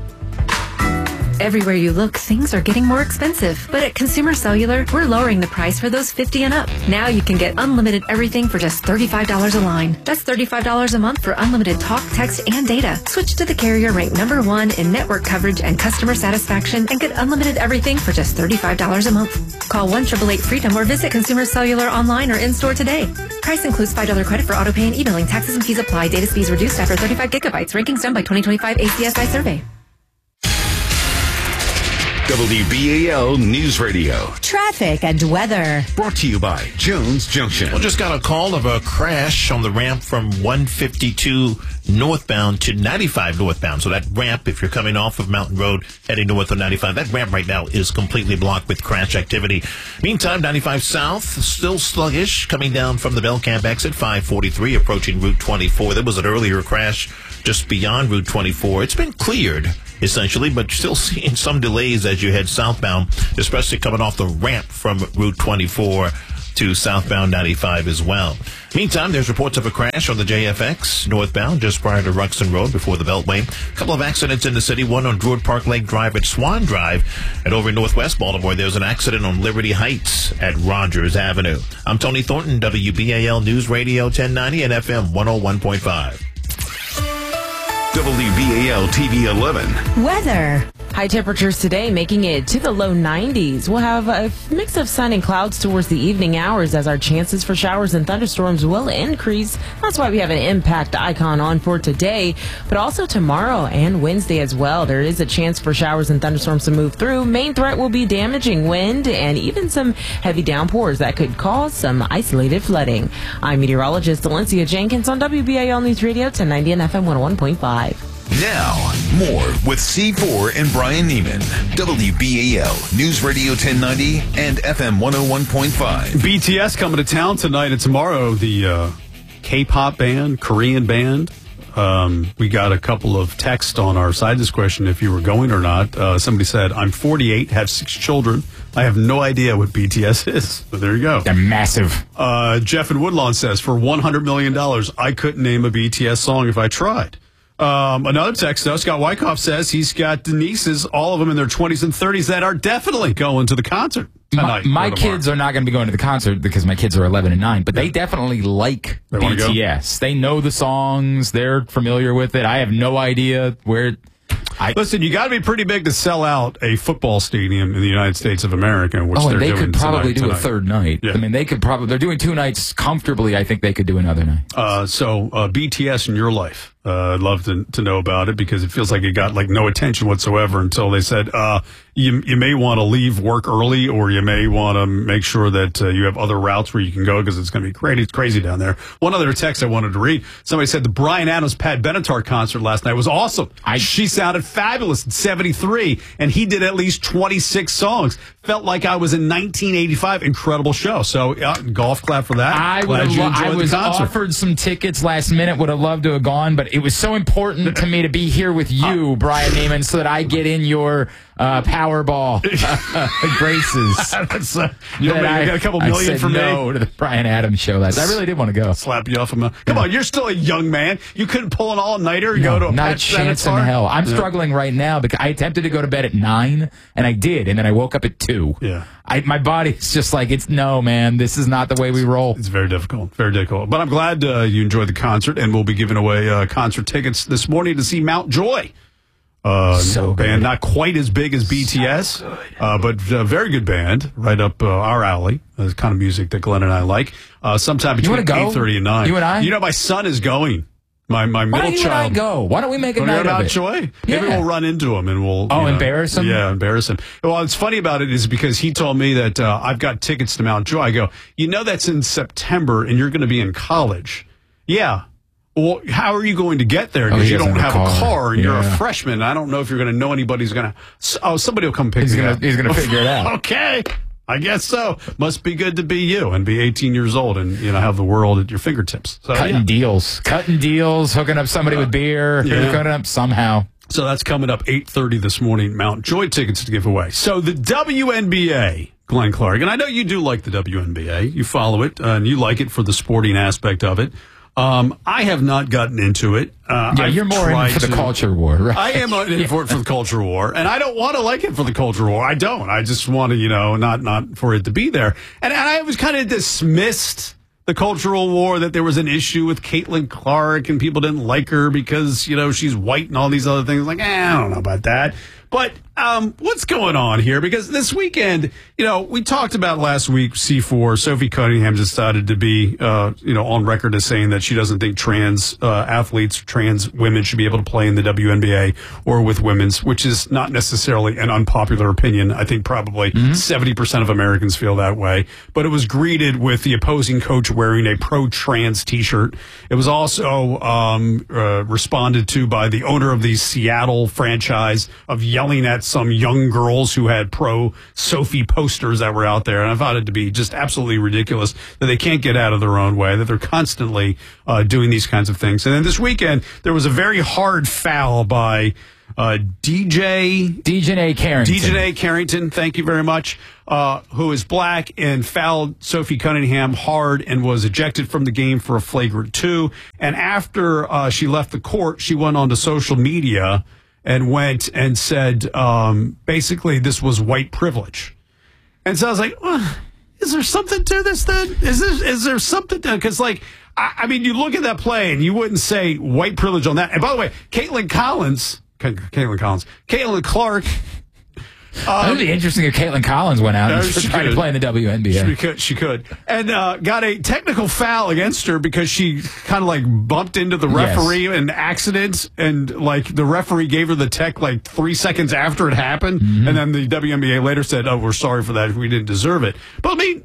Everywhere you look, things are getting more expensive. But at Consumer Cellular, we're lowering the price for those fifty and up. Now you can get unlimited everything for just thirty-five dollars a line. That's thirty-five dollars a month for unlimited talk, text, and data. Switch to the carrier ranked number one in network coverage and customer satisfaction and get unlimited everything for just thirty-five dollars a month. Call one eight eight eight freedom or visit Consumer Cellular online or in-store today. Price includes five dollars credit for auto pay and e-billing. Taxes and fees apply. Data speeds reduced after thirty-five gigabytes. Rankings done by twenty twenty-five A C S I survey. W B A L News Radio. Traffic and weather. Brought to you by Jones Junction. Well, just got a call of a crash on the ramp from one fifty-two northbound to ninety-five northbound. So that ramp, if you're coming off of Mountain Road heading north on ninety-five, that ramp right now is completely blocked with crash activity. Meantime, ninety-five south, still sluggish, coming down from the Bell Camp exit, five forty-three, approaching Route twenty-four. There was an earlier crash just beyond Route twenty-four. It's been cleared, essentially, but still seeing some delays as you head southbound, especially coming off the ramp from Route twenty-four to southbound ninety-five as well. Meantime, there's reports of a crash on the J F X northbound just prior to Ruxton Road before the Beltway. A couple of accidents in the city, one on Druid Park Lake Drive at Swan Drive. And over in northwest Baltimore, there's an accident on Liberty Heights at Rogers Avenue. I'm Tony Thornton, W B A L News Radio ten ninety and F M one oh one point five. W B A L T V eleven. Weather. High temperatures today making it to the low nineties. We'll have a mix of sun and clouds towards the evening hours as our chances for showers and thunderstorms will increase. That's why we have an impact icon on for today, but also tomorrow and Wednesday as well. There is a chance for showers and thunderstorms to move through. Main threat will be damaging wind and even some heavy downpours that could cause some isolated flooding. I'm meteorologist Valencia Jenkins on W B A L News Radio ten ninety and F M one oh one point five. Now, more with C four and Brian Neiman. W B A L News Radio ten ninety and F M one oh one point five. B T S coming to town tonight and tomorrow. The uh, K-pop band, Korean band, Um, we got a couple of texts on our side of this question if you were going or not. Uh, somebody said, I'm forty-eight, have six children. I have no idea what B T S is. So there you go. They're massive. Uh, Jeff in Woodlawn says, for one hundred million dollars, I couldn't name a B T S song if I tried. Um, another text, though, Scott Wyckoff says he's got nieces, all of them in their twenties and thirties, that are definitely going to the concert tonight. My, my kids are not going to be going to the concert because my kids are eleven and nine, but yeah. they definitely like they B T S. They know the songs. They're familiar with it. I have no idea where... I, Listen, you got to be pretty big to sell out a football stadium in the United States of America, which oh, they're and they doing could probably tonight, do tonight. a third night. Yeah. I mean, they could probably... They're doing two nights comfortably. I think they could do another night. Uh, so, uh, B T S in your life. Uh, I'd love to, to know about it because it feels like it got like no attention whatsoever until they said, uh, you, you may want to leave work early or you may want to make sure that uh, you have other routes where you can go because it's going to be crazy, crazy down there. One other text I wanted to read. Somebody said the Bryan Adams Pat Benatar concert last night was awesome. I, she sounded fabulous at seventy-three and he did at least twenty-six songs. Felt like I was in nineteen eighty-five. Incredible show. So uh, golf clap for that. I, Glad you lo- enjoyed I was the concert. offered some tickets last minute. Would have loved to have gone, but it was so important to me to be here with you, Brian Neiman, so that I get in your uh, Powerball uh, graces. That's, uh, you, know, I, you got a couple I million said for me. no to the Brian Adams show. Last, I really did want to go. Slap you off a mouth. Come on, you're still a young man. You couldn't pull an all-nighter and No, go to a not a Pat chance in Benatar? hell. I'm Yeah. struggling right now because I attempted to go to bed at nine, and I did, and then I woke up at two. Yeah. I, my body's just like, it's no, man. This is not the way we roll. It's very difficult, very difficult. But I'm glad uh, you enjoyed the concert, and we'll be giving away uh, concert tickets this morning to see Mount Joy. Uh, so good. Band not quite as big as B T S, so uh, but a very good band, right up uh, our alley. Uh, the kind of music that Glenn and I like. Uh, sometime between eight thirty and nine. You and I? You know, my son is going. My my Why middle don't you child. and I go? Why don't we make a Wanna night go of Mount it? Joy? Maybe Yeah. we'll run into him and we'll. Oh, you know, embarrass him? Yeah, embarrass him. Well, what's funny about it is because he told me that uh, I've got tickets to Mount Joy. I go, you know, that's in September and you're going to be in college. Yeah. Well, how are you going to get there? Oh, Because he you don't doesn't have have a a car. car and you're a Yeah. freshman. I don't know if you're going to know anybody who's going to. Oh, somebody will come pick He's me gonna- up. he's gonna figure it out. Okay. I guess so. Must be good to be you and be eighteen years old and, you know, have the world at your fingertips. So, Cutting yeah. deals. Cutting deals, hooking up somebody with beer, yeah. hooking up somehow. So that's coming up eight thirty this morning. Mount Joy tickets to give away. So the W N B A, Glenn Clark, and I know you do like the W N B A. You follow it, uh, and you like it for the sporting aspect of it. Um, I have not gotten into it. Uh, Yeah, I've you're more in tried for the to- culture war, right? I am in for it for the culture war, and I don't want to like it for the culture war. I don't. I just want to, you know, not not for it to be there. And, and I was kind of dismissed the cultural war, that there was an issue with Caitlin Clark and people didn't like her because, you know, she's white and all these other things. Like, eh, I don't know about that. But um, what's going on here? Because this weekend, you know, we talked about last week, C four, Sophie Cunningham decided to be, uh, you know, on record as saying that she doesn't think trans uh, athletes, trans women should be able to play in the W N B A or with women's, which is not necessarily an unpopular opinion. I think probably mm-hmm. seventy percent of Americans feel that way. But it was greeted with the opposing coach wearing a pro-trans T-shirt. It was also um, uh, responded to by the owner of the Seattle franchise of yelling at some young girls who had pro-Sophie posters that were out there. And I found it to be just absolutely ridiculous that they can't get out of their own way, that they're constantly uh, doing these kinds of things. And then this weekend, there was a very hard foul by uh, D J... D J Carrington. D J Carrington, thank you very much, uh, who is black and fouled Sophie Cunningham hard and was ejected from the game for a flagrant two. And after uh, she left the court, she went onto social media and went and said, um, basically, this was white privilege. And so I was like, well, is there something to this then? Is there, is there something to, because like, I, I mean, you look at that play and you wouldn't say white privilege on that. And by the way, Caitlin Collins, Caitlin Collins, Caitlin Clark. Um, it would be interesting if Caitlin Collins went out and she tried could. to play in the W N B A. She could, she could. And uh, got a technical foul against her because she kind of like bumped into the referee in an accident. And like the referee gave her the tech like three seconds after it happened. Mm-hmm. And then the W N B A later said, oh, we're sorry for that. We didn't deserve it. But I mean, I,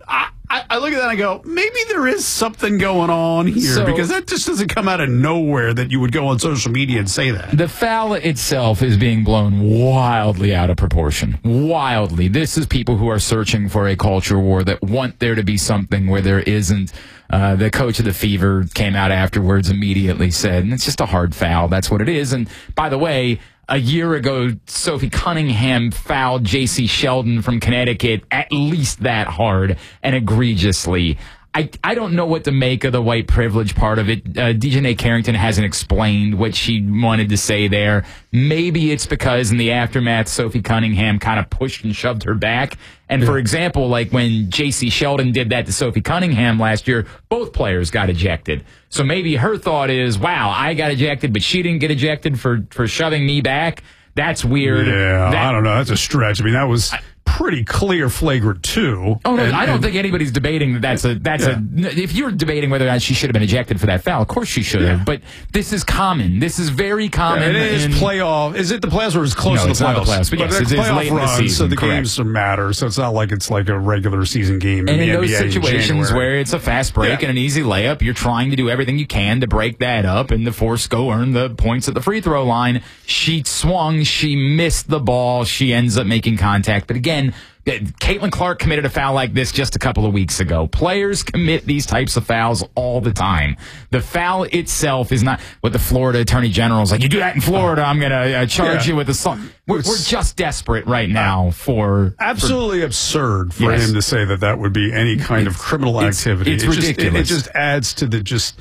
I, I look at that and I go, maybe there is something going on here So- because that just doesn't come out of nowhere that you would go on social media and say that. The foul itself is being blown wildly out of proportion. Wildly. This is people who are searching for a culture war that want there to be something where there isn't. Uh, the coach of the Fever came out afterwards, immediately said, and it's just a hard foul. That's what it is. And by the way, a year ago, Sophie Cunningham fouled J C Sheldon from Connecticut at least that hard and egregiously. I, I don't know what to make of the white privilege part of it. Uh, Dejanay Carrington hasn't explained what she wanted to say there. Maybe it's because in the aftermath, Sophie Cunningham kind of pushed and shoved her back. And for example, like when J C Sheldon did that to Sophie Cunningham last year, both players got ejected. So maybe her thought is, wow, I got ejected, but she didn't get ejected for, for shoving me back. That's weird. Yeah, That- I don't know. That's a stretch. I mean, that was pretty clear flagrant too. Oh no, And- I don't and- think anybody's debating that that's a that's Yeah. a. If you're debating whether or not she should have been ejected for that foul, of course she should have. But this is common. This is very common. Yeah, it is in- playoff. Is it the playoffs or is it close No, to the it's playoffs? not the playoffs, but yes, they're it is playoff late in the runs, season, so the correct. games matter. So it's not like it's like a regular season game. And in in the those N B A in situations January. where it's a fast break Yeah. and an easy layup, you're trying to do everything you can to break that up and to force go earn the points at the free throw line. She swung, she missed the ball, she ends up making contact. But again, Caitlin Clark committed a foul like this just a couple of weeks ago. Players commit these types of fouls all the time. The foul itself is not what the Florida Attorney General is like. You do that in Florida, I'm going to uh, charge Yeah. you with assault. We're, we're just desperate right now for absolutely for, absurd for Yes. him to say that that would be any kind of criminal it's- activity. it's it just, it- ridiculous. It, just adds to the just,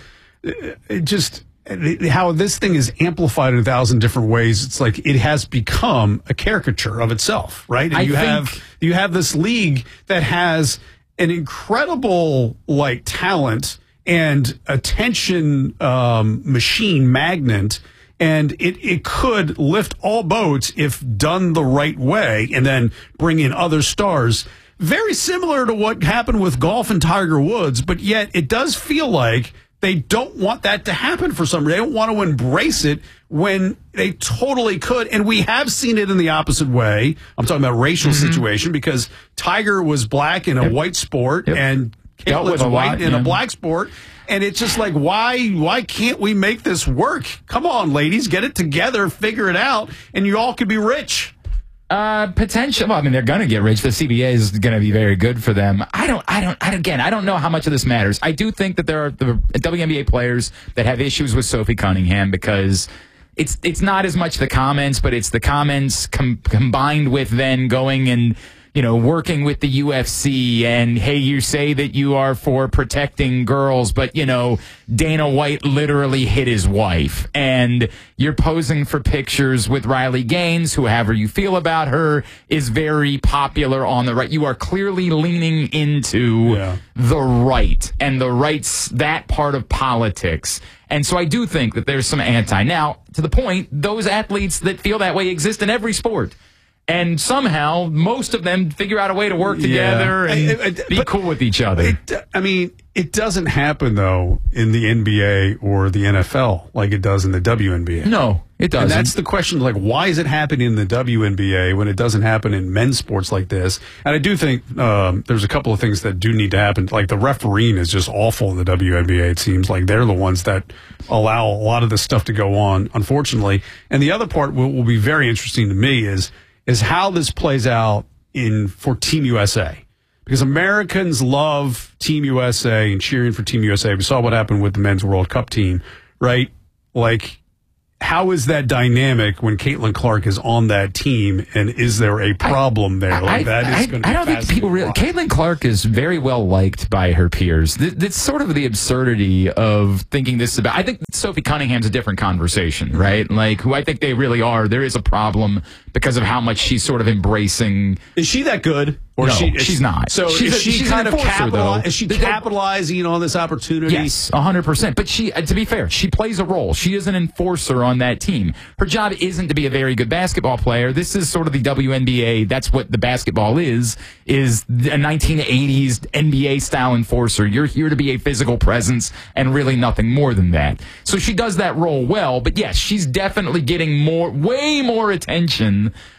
it just how this thing is amplified in a thousand different ways. It's like it has become a caricature of itself, right? And I you think- have you have this league that has an incredible like talent and attention um, machine magnet. And it, it could lift all boats if done the right way and then bring in other stars. Very similar to what happened with golf and Tiger Woods, but yet it does feel like they don't want that to happen for some reason. They don't want to embrace it when they totally could. And we have seen it in the opposite way. I'm talking about racial Mm-hmm. situation because Tiger was black in a white sport and Dealt with Caitlin's a white lot, in yeah. a black sport. And it's just like, why why can't we make this work? Come on, ladies, get it together, figure it out, and you all could be rich. Uh, potential. Well, I mean, they're going to get rich. The C B A is going to be very good for them. I don't, I don't, I, again, I don't know how much of this matters. I do think that there are the W N B A players that have issues with Sophie Cunningham because it's, it's not as much the comments, but it's the comments com- combined with then going and, you know, working with the U F C and, hey, you say that you are for protecting girls, but, you know, Dana White literally hit his wife. And you're posing for pictures with Riley Gaines, who, however you feel about her, is very popular on the right. You are clearly leaning into Yeah. the right and the right's that part of politics. And so I do think that there's some anti. Now, to the point, those athletes that feel that way exist in every sport. And somehow, most of them figure out a way to work together Yeah. and I- I- be but cool with each other. It, I mean, it doesn't happen, though, in the N B A or the N F L like it does in the W N B A. No, it doesn't. And that's the question, like, why is it happening in the W N B A when it doesn't happen in men's sports like this? And I do think um, there's a couple of things that do need to happen. Like, the refereeing is just awful in the W N B A, it seems. Like, they're the ones that allow a lot of this stuff to go on, unfortunately. And the other part will, will be very interesting to me is is how this plays out in for Team U S A. Because Americans love Team U S A and cheering for Team U S A. We saw what happened with the Men's World Cup team, right? Like, how is that dynamic when Caitlin Clark is on that team, and is there a problem there? Like, that is I, going to be I don't think people really. Caitlin Clark is very well liked by her peers. Th- It's sort of the absurdity of thinking this about. I think Sophie Cunningham's a different conversation, right? Like, who I think they really are. There is a problem because of how much she's sort of embracing. Is she that good? Or Or no, she, is she's not. So she's is a, she she's kind an of enforcer, capitali- though. is she The- capitalizing on this opportunity? Yes, one hundred percent. But she, uh, to be fair, she plays a role. She is an enforcer on that team. Her job isn't to be a very good basketball player. This is sort of the W N B A. That's what the basketball is, is a nineteen eighties N B A-style enforcer. You're here to be a physical presence and really nothing more than that. So she does that role well. But yes, she's definitely getting more, way more attention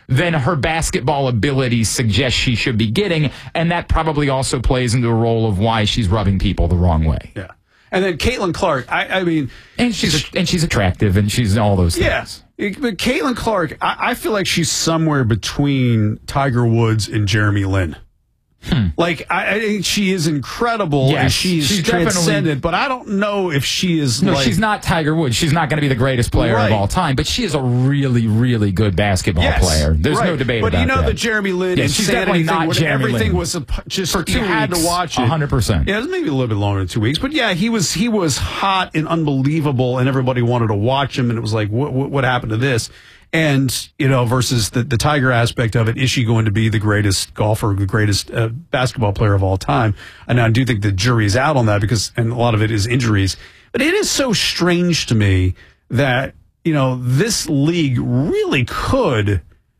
than her basketball abilities suggest she should be getting, and that probably also plays into a role of why she's rubbing people the wrong way. Yeah. And then Caitlin Clark, I, I mean... And she's and she's attractive, and she's all those things. Yes. Yeah. But Caitlin Clark, I, I feel like she's somewhere between Tiger Woods and Jeremy Lin. Hmm. Like, I, I think she is incredible, yes, and she's, she's transcendent, but I don't know if she is No, like, she's not Tiger Woods. She's not going to be the greatest player right. of all time, but she is a really, really good basketball yes, player. There's right. no debate but about that. But you know that Jeremy Lin yeah, and she's definitely not thing, Jeremy everything Lin. was a, just, For two you had weeks, to watch it. one hundred percent. Yeah, it was maybe a little bit longer than two weeks, but yeah, he was he was hot and unbelievable, and everybody wanted to watch him, and it was like, what, what, what happened to this? And, you know, versus the, the Tiger aspect of it, is she going to be the greatest golfer, the greatest uh, basketball player of all time? And I do think the jury's out on that because, and a lot of it is injuries. But it is so strange to me that, you know, this league really could,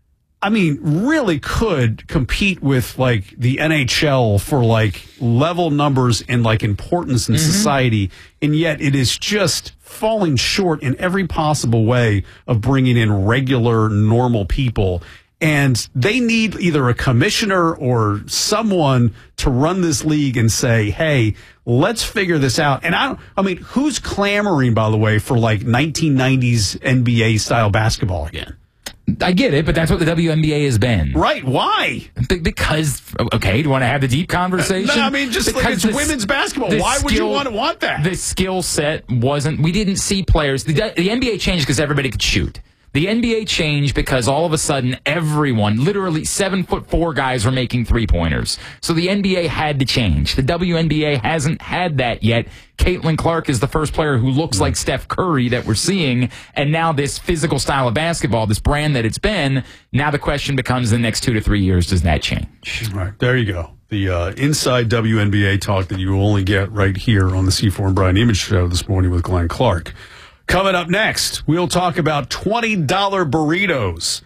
I mean, really could compete with like the N H L for like level numbers and like importance in mm-hmm. society. And yet it is just falling short in every possible way of bringing in regular, normal people. And they need either a commissioner or someone to run this league and say, hey, let's figure this out. And I don't, I mean, who's clamoring, by the way, for like nineteen nineties N B A style basketball again? I get it, but that's what the W N B A has been. Right. Why? Be- because, okay, do you want to have the deep conversation? No, I mean, just because like it's the, women's basketball. Why would skill, you want to want that? The skill set wasn't, we didn't see players. The, the N B A changed because everybody could shoot. The N B A changed because all of a sudden everyone, literally seven foot four guys were making three pointers. So the N B A had to change. The W N B A hasn't had that yet. Caitlin Clark is the first player who looks like Steph Curry that we're seeing. And now this physical style of basketball, this brand that it's been, now the question becomes the next two to three years, does that change? All right. There you go. The uh, inside W N B A talk that you will only get right here on the C four and Brian Neiman show this morning with Glenn Clark. Coming up next, we'll talk about twenty dollar burritos.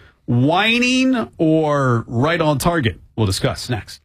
Whining or right on target? We'll discuss next.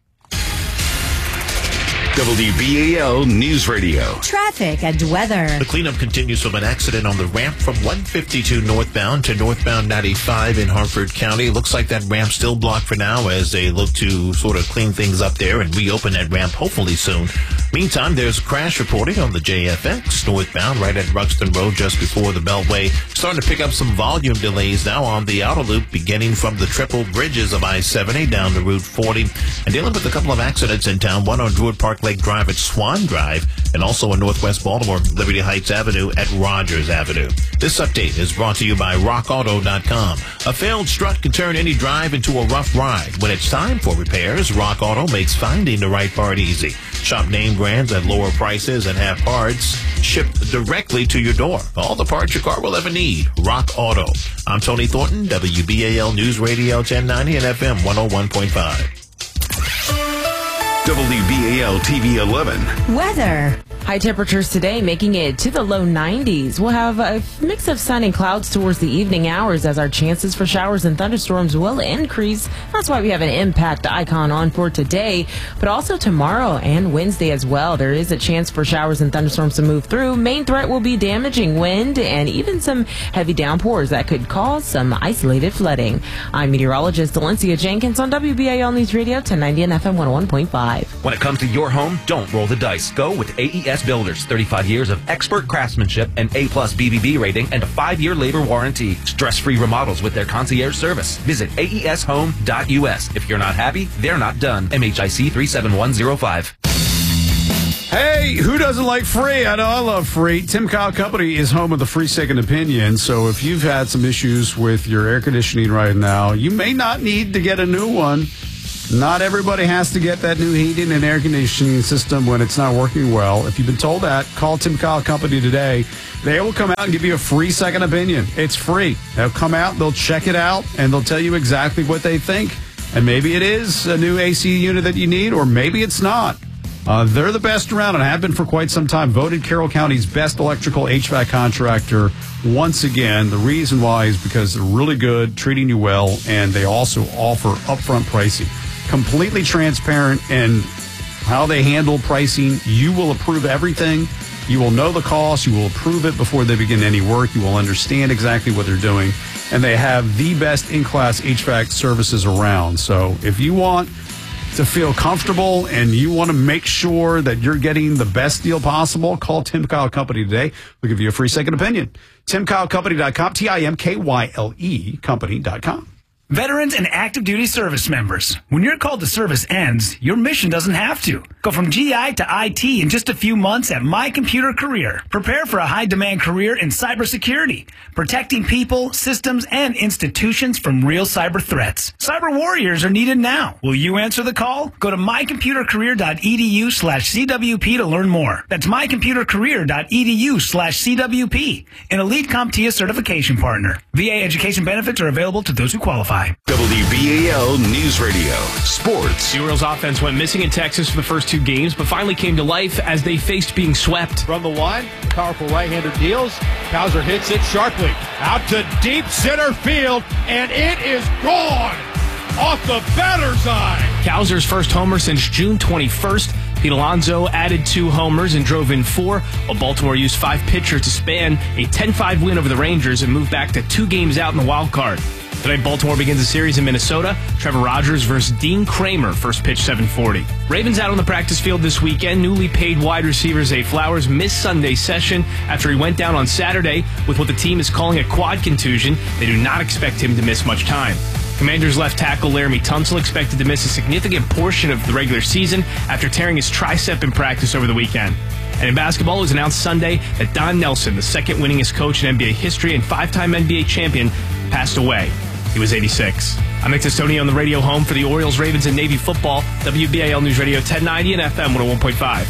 W B A L News Radio. Traffic and weather. The cleanup continues from an accident on the ramp from one fifty-two northbound to northbound ninety-five in Harford County. Looks like that ramp still blocked for now as they look to sort of clean things up there and reopen that ramp hopefully soon. Meantime, there's crash reporting on the J F X northbound right at Ruxton Road just before the Beltway. Starting to pick up some volume delays now on the outer loop beginning from the triple bridges of I seventy down to Route forty. And dealing with a couple of accidents in town, one on Druid Park Lake Drive at Swan Drive, and also in Northwest Baltimore, Liberty Heights Avenue at Rogers Avenue. This update is brought to you by rock auto dot com. A failed strut can turn any drive into a rough ride. When it's time for repairs, Rock Auto makes finding the right part easy. Shop name brands at lower prices and have parts shipped directly to your door. All the parts your car will ever need. Rock Auto. I'm Tony Thornton, W B A L News Radio ten ninety and F M one oh one point five. W B A L T V eleven. Weather. High temperatures today making it to the low nineties. We'll have a mix of sun and clouds towards the evening hours as our chances for showers and thunderstorms will increase. That's why we have an impact icon on for today, but also tomorrow and Wednesday as well. There is a chance for showers and thunderstorms to move through. Main threat will be damaging wind and even some heavy downpours that could cause some isolated flooding. I'm meteorologist Valencia Jenkins on W B A L News Radio ten ninety and F M one oh one point five. When it comes to your home, don't roll the dice. Go with A E S Builders. thirty-five years of expert craftsmanship, an A-plus B B B rating, and a five-year labor warranty. Stress-free remodels with their concierge service. Visit A E S home dot U S. If you're not happy, they're not done. M H I C three seven one zero five. Hey, who doesn't like free? I know I love free. Tim Kyle Company is home of the free second opinion. So if you've had some issues with your air conditioning right now, you may not need to get a new one. Not everybody has to get that new heating and air conditioning system when it's not working well. If you've been told that, call Tim Kyle Company today. They will come out and give you a free second opinion. It's free. They'll come out, they'll check it out, and they'll tell you exactly what they think. And maybe it is a new A C unit that you need, or maybe it's not. Uh, they're the best around and have been for quite some time. Voted Carroll County's best electrical H V A C contractor once again. The reason why is because they're really good, treating you well, and they also offer upfront pricing. Completely transparent in how they handle pricing. You will approve everything. You will know the cost. You will approve it before they begin any work. You will understand exactly what they're doing. and they have the best in-class H V A C services around. So if you want to feel comfortable and you want to make sure that you're getting the best deal possible, call Tim Kyle Company today. We'll give you a free second opinion. Tim Kyle Company dot com, T I M K Y L E company dot com. Veterans and active duty service members. When your call to service ends, your mission doesn't have to. Go from G I to I T in just a few months at My Computer Career. Prepare for a high-demand career in cybersecurity, protecting people, systems, and institutions from real cyber threats. Cyber warriors are needed now. Will you answer the call? Go to my computer career dot e d u slash c w p to learn more. That's my computer career dot e d u slash c w p, an Elite CompTIA certification partner. V A education benefits are available to those who qualify. W B A L News Radio Sports. The Orioles offense went missing in Texas for the first two games, but finally came to life as they faced being swept. From the one, powerful right-hander deals. Bowser hits it sharply out to deep center field, and it is gone off the batter's eye. Cowser's first homer since June twenty-first. Pete Alonso added two homers and drove in four, while Baltimore used five pitchers to span a ten five win over the Rangers and moved back to two games out in the wild card. Tonight, Baltimore begins a series in Minnesota. Trevor Rogers versus Dean Kramer, first pitch seven forty. Ravens out on the practice field this weekend. Newly paid wide receiver Zay Flowers missed Sunday's session after he went down on Saturday with what the team is calling a quad contusion. They do not expect him to miss much time. Commanders left tackle Laramie Tunsil expected to miss a significant portion of the regular season after tearing his tricep in practice over the weekend. And in basketball, it was announced Sunday that Don Nelson, the second winningest coach in N B A history and five-time N B A champion, passed away. He was eighty-six. I'm Nick Testoni on the radio home for the Orioles, Ravens, and Navy football. W B A L News Radio ten ninety and F M one oh one point five.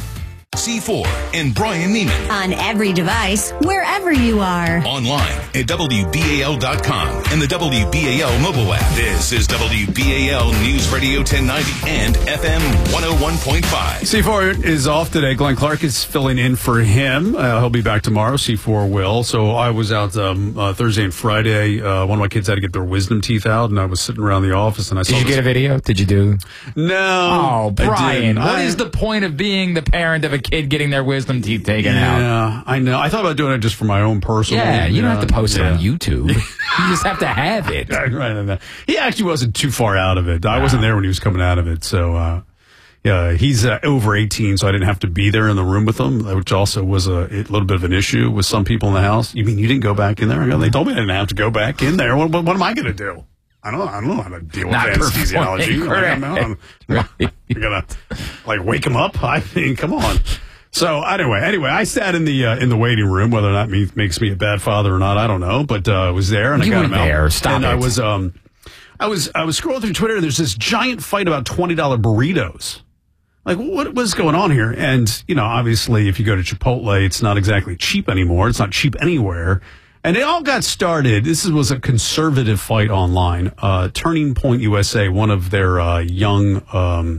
C four and Brian Neiman. On every device, wherever you are. Online at W B A L dot com and the W B A L mobile app. This is W B A L News Radio ten ninety and F M one oh one point five. C four is off today. Glenn Clark is filling in for him. Uh, he'll be back tomorrow. C four will. So I was out um, uh, Thursday and Friday. Uh, one of my kids had to get their wisdom teeth out, and I was sitting around the office, and I saw Did you this. get a video? Did you do? No. Oh, Brian. What I, is the point of being the parent of a kid getting their wisdom teeth taken yeah, out? Yeah, I know. I thought about doing it just for my own personal. Yeah, you don't know, have to post yeah. it on YouTube. You just have to have it. Right, right, right. He actually wasn't too far out of it. I wasn't there when he was coming out of it. So, uh, yeah, he's uh, over eighteen, so I didn't have to be there in the room with him, which also was a, a little bit of an issue with some people in the house. You mean you didn't go back in there? I go, they told me I didn't have to go back in there. What, what, what am I going to do? I don't, I don't know how to deal with Not anesthesiology. Like, I'm, I'm, right. You're going to, like, wake him up? I mean, come on. So anyway, anyway, I sat in the uh, in the waiting room. Whether or not me makes me a bad father or not, I don't know. But uh, I was there, and you I got were him out. there. Stop and it. I was um, I was I was scrolling through Twitter, and there's this giant fight about twenty dollar burritos. Like, what was going on here? And you know, obviously, if you go to Chipotle, it's not exactly cheap anymore. It's not cheap anywhere. And it all got started. This was a conservative fight online. Uh, Turning Point U S A, one of their uh, young. Um,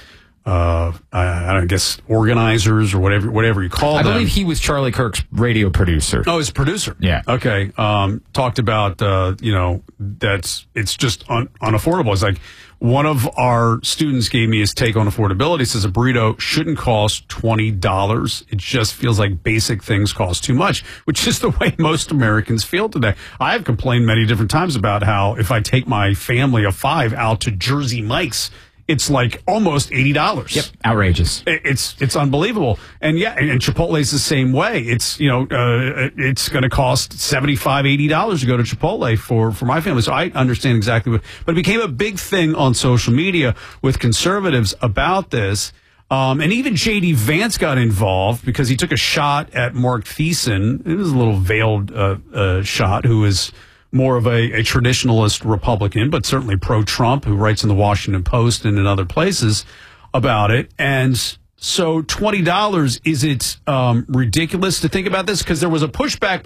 Uh, I, I don't guess organizers or whatever, whatever you call I them. I believe he was Charlie Kirk's radio producer. Oh, his producer. Yeah. Okay. Um, talked about, uh, you know, that's, it's just un, unaffordable. It's like one of our students gave me his take on affordability. He says a burrito shouldn't cost twenty dollars. It just feels like basic things cost too much, which is the way most Americans feel today. I have complained many different times about how if I take my family of five out to Jersey Mike's, it's like almost eighty dollars. Yep, outrageous. It's it's unbelievable. And yeah, and Chipotle's the same way. It's, you know, uh, it's going to cost seventy-five dollars, eighty dollars to go to Chipotle for, for my family. So I understand exactly what, but it became a big thing on social media with conservatives about this. Um, and even J D Vance got involved because he took a shot at Mark Thiessen. It was a little veiled uh, uh, shot, who is more of a, a traditionalist Republican, but certainly pro-Trump, who writes in the Washington Post and in other places about it. And so twenty dollars, is it um, ridiculous to think about this? Because there was a pushback